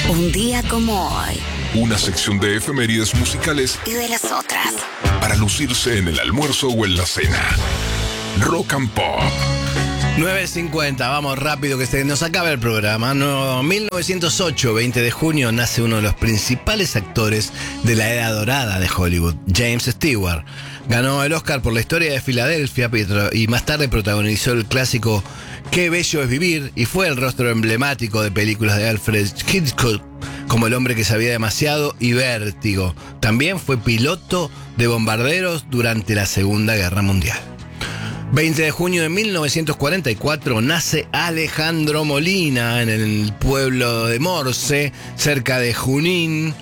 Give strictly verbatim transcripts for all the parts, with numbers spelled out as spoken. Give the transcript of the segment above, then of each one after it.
Un día como hoy. Una sección de efemérides musicales Y de las otras. para lucirse en el almuerzo o en la cena. Rock and Pop. nueve cincuenta, vamos rápido que se nos acaba el programa. No, mil novecientos ocho, veinte de junio, nace uno de los principales actores de la era dorada de Hollywood, James Stewart. Ganó el Oscar por La historia de Filadelfia y más tarde protagonizó el clásico Qué bello es vivir y fue el rostro emblemático de películas de Alfred Hitchcock como El hombre que sabía demasiado y Vértigo. También fue piloto de bombarderos durante la Segunda Guerra Mundial. veinte de junio de mil novecientos cuarenta y cuatro nace Alejandro Molina en el pueblo de Morse, cerca de Junín.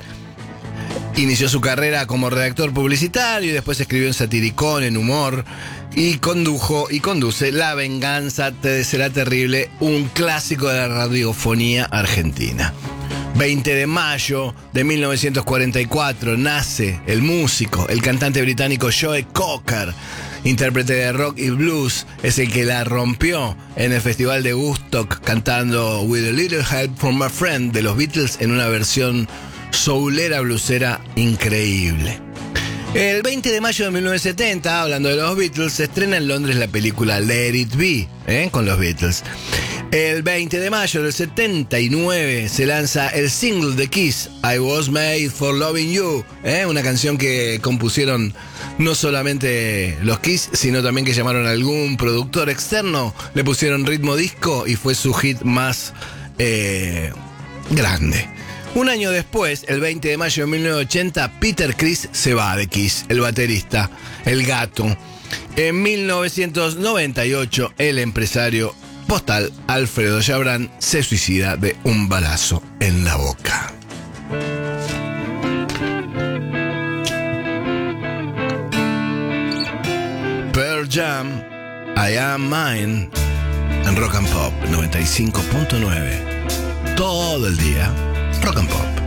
Inició su carrera como redactor publicitario y después escribió en Satiricón, en humor, y condujo y conduce La venganza te será terrible, un clásico de la radiofonía argentina. veinte de mayo de mil novecientos cuarenta y cuatro nace el músico, el cantante británico Joe Cocker, intérprete de rock y blues, es el que la rompió en el Festival de Woodstock cantando With a Little Help from My Friend de los Beatles en una versión soulera bluesera increíble. El veinte de mayo de mil novecientos setenta, hablando de los Beatles, se estrena en Londres la película Let It Be, ¿eh? con los Beatles. El veinte de mayo del setenta y nueve se lanza el single de Kiss, I Was Made for Loving You, ¿eh? una canción que compusieron no solamente los Kiss, sino también que llamaron a algún productor externo, le pusieron ritmo disco y fue su hit más eh, grande. Un año después, el veinte de mayo de mil novecientos ochenta, Peter Criss se va de Kiss, el baterista, el gato. En mil novecientos noventa y ocho, el empresario postal Alfredo Chabrán se suicida de un balazo en la boca. Pearl Jam, I Am Mine, en Rock and Pop noventa y cinco punto nueve. Todo el día, Rock and Pop.